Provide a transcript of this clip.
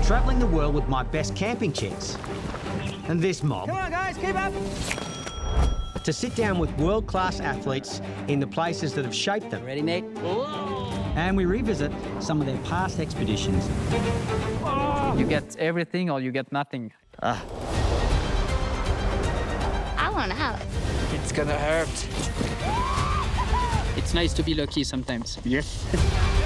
travelling the world with my best camping chicks. And this mob. Come on, guys, keep up! To sit down with world-class athletes in the places that have shaped them. Ready, Nate? And we revisit some of their past expeditions. You get everything or you get nothing. I want out. It's gonna hurt. It's nice to be lucky sometimes. Yes.